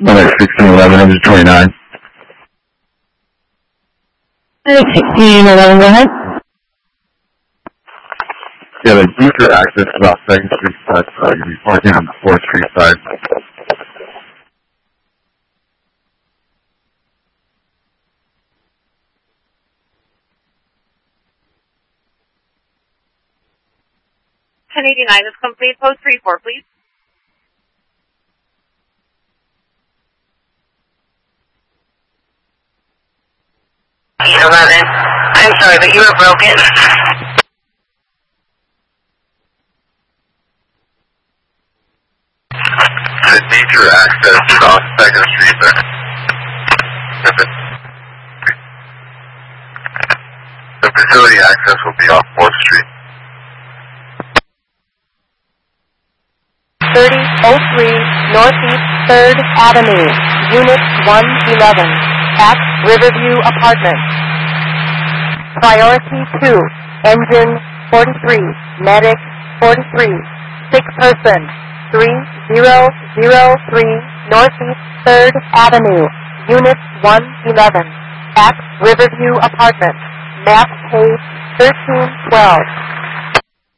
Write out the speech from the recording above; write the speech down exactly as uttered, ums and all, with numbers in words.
Number sixteen eleven, number twenty-nine. sixteen eleven, go ahead. Yeah, the deeper access is off second Street side, so you'll be parking on the fourth Street side. ten eighty-nine is complete. Post three four, please. eight eleven. I'm sorry, but you were broken. The deeper access is off second Street there. The facility access will be off fourth Street. thirty oh three Northeast third Avenue, Unit one eleven, at Riverview Apartments. Priority two, Engine forty-three, Medic forty-three, sick person, three zero zero three Northeast third Avenue, Unit one eleven, at Riverview Apartments. Map page thirteen twelve.